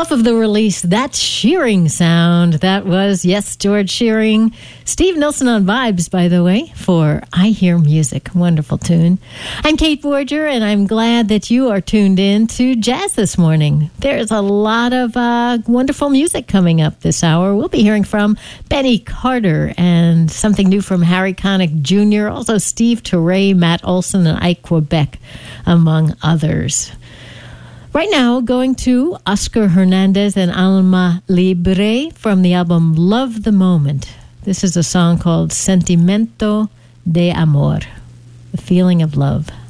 Off of the release, That Shearing Sound. That was, yes, George Shearing. Steve Nilsson on vibes, by the way, for I Hear Music. Wonderful tune. I'm Kate Borger, and I'm glad that you are tuned in to Jazz this morning. There's a lot of wonderful music coming up this hour. We'll be hearing from Benny Carter and something new from Harry Connick Jr., also Steve Turre, Matt Olson, and Ike Quebec, among others. Right now, going to Oscar Hernandez and Alma Libre from the album Love the Moment. This is a song called Sentimento de Amor, the feeling of love.